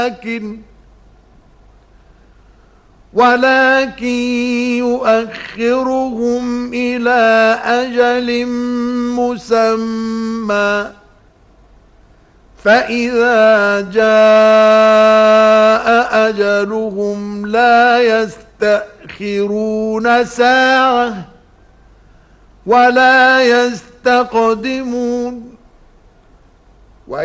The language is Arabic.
ولكن يؤخرهم إلى أجل مسمى، فإذا جاء أجلهم لا يستأخرون ساعة ولا يستقدمون.